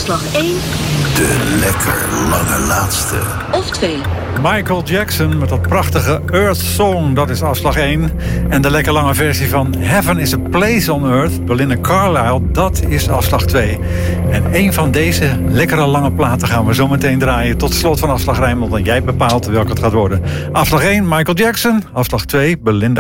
afslag 1... De lekker lange laatste. Of 2. Michael Jackson met dat prachtige Earth Song, dat is afslag 1. En de lekker lange versie van Heaven is a Place on Earth, Belinda Carlisle, dat is afslag 2. En een van deze lekkere lange platen gaan we zo meteen draaien tot slot van afslag Rijnmond. En jij bepaalt welke het gaat worden. Afslag 1, Michael Jackson. Afslag 2, Belinda